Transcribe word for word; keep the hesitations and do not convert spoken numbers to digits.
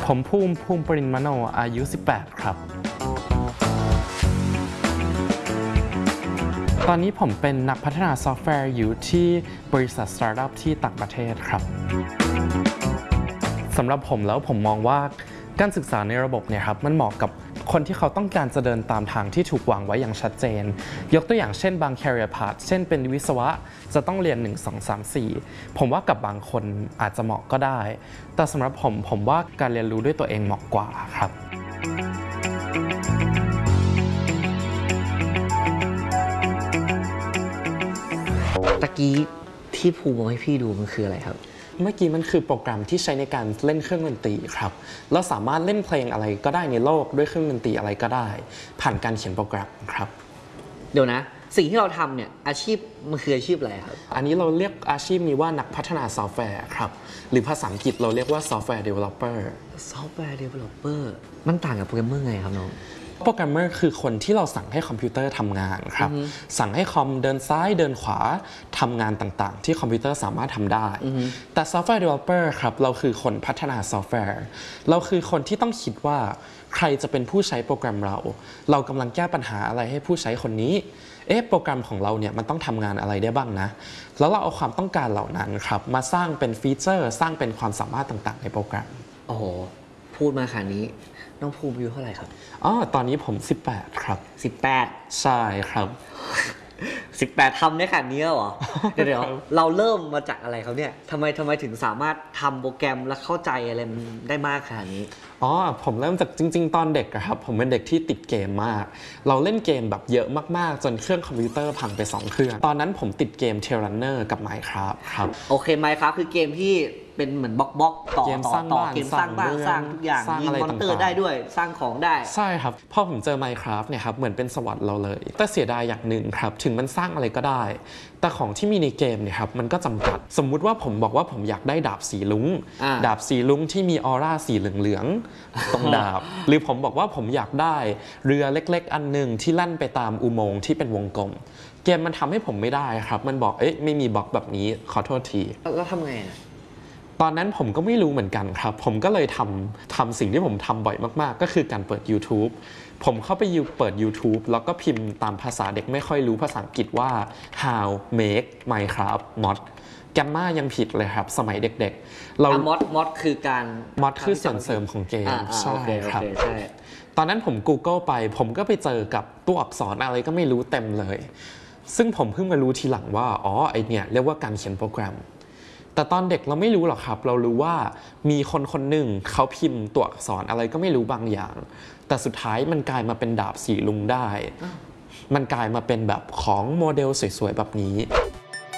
ผมภูมิภูมิปรินมโนอายุสิบแปดครับตอนนี้ผมเป็นนักพัฒนาซอฟต์แวร์อยู่ที่บริษัทสตาร์ทอัพที่ต่างประเทศครับสำหรับผมแล้วผมมองว่าการศึกษาในระบบเนี่ยครับมันเหมาะกับคนที่เขาต้องการจะเดินตามทางที่ถูกวางไว้อย่างชัดเจนยกตัวอย่างเช่นบาง career path เช่นเป็นวิศวะจะต้องเรียนหนึ่ง สอง สาม สี่ผมว่ากับบางคนอาจจะเหมาะก็ได้แต่สำหรับผมผมว่าการเรียนรู้ด้วยตัวเองเหมาะกว่าครับตะกี้ที่ภูมิเอาให้พี่ดูมันคืออะไรครับเมื่อกี้มันคือโปรแกรมที่ใช้ในการเล่นเครื่องดนตรีครับเราสามารถเล่นเพลงอะไรก็ได้ในโลกด้วยเครื่องดนตรีอะไรก็ได้ผ่านการเขียนโปรแกรมครับเดี๋ยวนะสิ่งที่เราทำเนี่ยอาชีพมันคืออาชีพอะไรครับอันนี้เราเรียกอาชีพนี้ว่านักพัฒนาซอฟต์แวร์ครับหรือภาษาอังกฤษเราเรียกว่าซอฟต์แวร์เดเวลลอปเปอร์ซอฟต์แวร์เดเวลลอปเปอร์มันต่างกับโปรแกรมเมอร์ไงครับน้องโปรแกรมเมอร์คือคนที่เราสั่งให้คอมพิวเตอร์ทำงานครับสั่งให้คอมเดินซ้ายเดินขวาทำงานต่างๆที่คอมพิวเตอร์สามารถทำได้แต่ซอฟต์แวร์ developer ครับเราคือคนพัฒนาซอฟต์แวร์เราคือคนที่ต้องคิดว่าใครจะเป็นผู้ใช้โปรแกรมเราเรากำลังแก้ปัญหาอะไรให้ผู้ใช้คนนี้เอ๊ะโปรแกรมของเราเนี่ยมันต้องทำงานอะไรได้บ้างนะแล้วเราเอาความต้องการเหล่านั้นครับมาสร้างเป็นฟีเจอร์สร้างเป็นความสามารถต่างๆในโปรแกรมโอ้โหพูดมาขนาดนี้น้องภูมิอายุเท่าไหร่ครับอ๋อตอนนี้ผมสิบแปดครับสิบแปดใช่ครับสิบแปดทำได้ขนาดนี้เหรอเดี๋ยวเราเริ่มมาจากอะไรครับเนี่ยทำไมทำไมถึงสามารถทำโปรแกรมและเข้าใจอะไรมันได้มากขนาดนี้อ๋อผมเริ่มจากจริงๆตอนเด็กอะครับผมเป็นเด็กที่ติดเกมมากเราเล่นเกมแบบเยอะมากๆจนเครื่องคอมพิวเตอร์พังไปสองเครื่องตอนนั้นผมติดเกม Terranner กับ Minecraft ครับโอเค Minecraft คือเกมที่เป็นเหมือนบล็อกบล็อกต่อต่อต่อเกมสร้างบ้านสร้างทุกอย่างยิงมอนเตอร์ได้ด้วยสร้างของได้ใช่ครับพอผมเจอ Minecraft เนี่ยครับเหมือนเป็นสวรรค์เราเลยแต่เสียดายอย่างหนึ่งครับถึงมันสร้างอะไรก็ได้แต่ของที่มีในเกมเนี่ยครับมันก็จำกัดสมมุติว่าผมบอกว่าผมอยากได้ดาบสีลุ้งดาบสีลุ้งที่มีออร่าสีเหลืองๆตรงดาบหรือผมบอกว่าผมอยากได้เรือเล็กๆอันนึงที่ลั่นไปตามอุโมงค์ที่เป็นวงกลมเกมมันทำให้ผมไม่ได้ครับมันบอกเอ๊ะไม่มีบล็อกแบบนี้ขอโทษทีแล้วทำไงตอนนั้นผมก็ไม่รู้เหมือนกันครับผมก็เลยทำทำสิ่งที่ผมทำบ่อยมากๆก็คือการเปิด YouTube ผมเข้าไปเปิด YouTube แล้วก็พิมพ์ตามภาษาเด็กไม่ค่อยรู้ภาษาอังกฤษว่า how make Minecraft mod แกมมายังผิดเลยครับสมัยเด็กๆเรามอดมอดคือการมอดคือส่วนเสริมของเกมใช่ครับตอนนั้นผม Google ไปผมก็ไปเจอกับตัวอักษรอะไรก็ไม่รู้เต็มเลยซึ่งผมเพิ่งมารู้ทีหลังว่าอ๋อไอเนี่ยเรียกว่าการเขียนโปรแกรมแต่ตอนเด็กเราไม่รู้หรอกครับเรารู้ว่ามีคนคนหนึ่งเขาพิมพ์ตัวอักษรอะไรก็ไม่รู้บางอย่างแต่สุดท้ายมันกลายมาเป็นดาบสีลุงได้มันกลายมาเป็นแบบของโมเดลสวยๆแบบนี้